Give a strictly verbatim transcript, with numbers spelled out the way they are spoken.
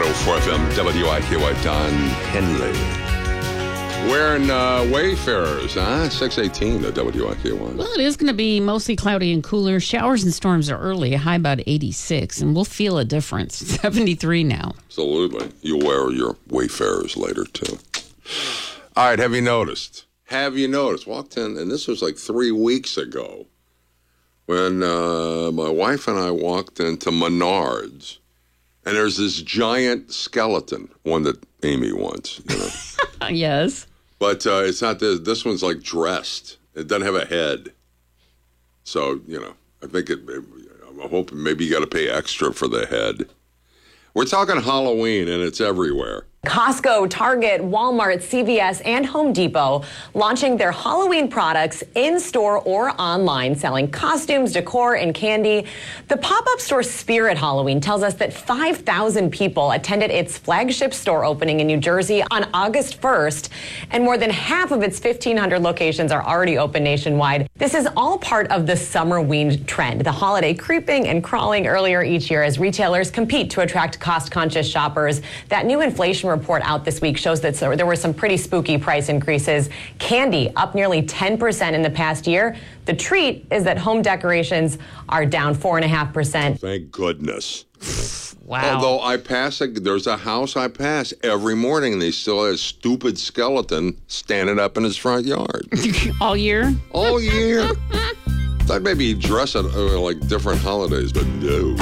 oh four F M, W I K Y, Don Henley. Wearing uh, Wayfarers, huh? six eighteen at W I K Y. Well, it is going to be mostly cloudy and cooler. Showers and storms are early, a high about eighty-six, and we'll feel a difference. seventy-three now. Absolutely. You'll wear your Wayfarers later, too. All right, have you noticed? Have you noticed? Walked in, and this was like three weeks ago, when uh, my wife and I walked into Menards, and there's this giant skeleton, one that Amy wants, you know. Yes. But uh, it's not this. This one's like dressed. It doesn't have a head. So, you know, I think it, I'm hoping maybe you got to pay extra for the head. We're talking Halloween, and it's everywhere. Costco, Target, Walmart, C V S, and Home Depot launching their Halloween products in-store or online, selling costumes, decor, and candy. The pop-up store Spirit Halloween tells us that five thousand people attended its flagship store opening in New Jersey on August first, and more than half of its fifteen hundred locations are already open nationwide. This is all part of the Summerween trend, the holiday creeping and crawling earlier each year as retailers compete to attract cost-conscious shoppers. That new inflation report out this week shows that there were some pretty spooky price increases. Candy up nearly ten percent in the past year. The treat is that home decorations are down four point five percent. Thank goodness. Wow. Although I pass, a, there's a house I pass every morning, and they still have a stupid skeleton standing up in his front yard. All year? All year. Thought maybe he'd dress it uh, like different holidays, but no.